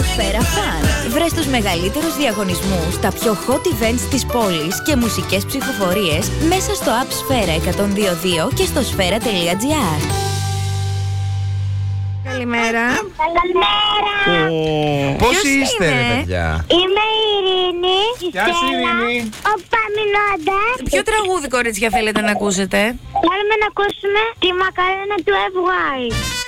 Σφαίρα Fun. Βρες τους μεγαλύτερους διαγωνισμούς, τα πιο hot events της πόλης και μουσικές ψηφοφορίες μέσα στο app Σφαίρα 102.2 και στο sfera.gr. Καλημέρα. Καλημέρα. Πώς είστε, ρε παιδιά? Είμαι η Ειρήνη. Γεια σου, Ειρήνη. Ο Παμινώντας. Ποιο τραγούδι, κορίτσια, θέλετε να ακούσετε? Θέλουμε να ακούσουμε τη μακαρένα του FY.